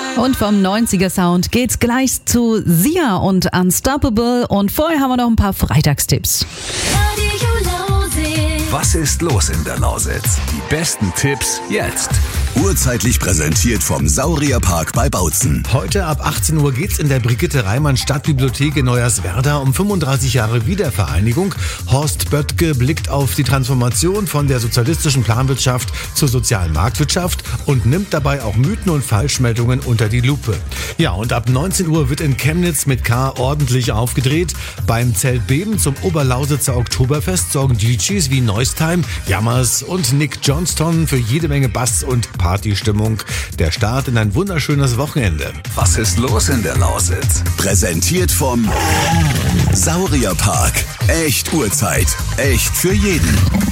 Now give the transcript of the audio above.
Und vom 90er-Sound geht's gleich zu Sia und Unstoppable. Und vorher haben wir noch ein paar Freitagstipps. Was ist los in der Lausitz? Die besten Tipps jetzt. Urzeitlich präsentiert vom Saurierpark bei Bautzen. Heute ab 18 Uhr geht's in der Brigitte-Reimann-Stadtbibliothek in Neuerswerda um 35 Jahre Wiedervereinigung. Horst Böttge blickt auf die Transformation von der sozialistischen Planwirtschaft zur sozialen Marktwirtschaft und nimmt dabei auch Mythen und Falschmeldungen unter die Lupe. Ja, und ab 19 Uhr wird in Chemnitz mit K ordentlich aufgedreht. Beim Zeltbeben zum Oberlausitzer Oktoberfest sorgen DJs wie Noise-Time, Jammers und Nick Johnston für jede Menge Bass und Partystimmung. Der Start in ein wunderschönes Wochenende. Was ist los in der Lausitz? Präsentiert vom Saurierpark. Echt Uhrzeit. Echt für jeden.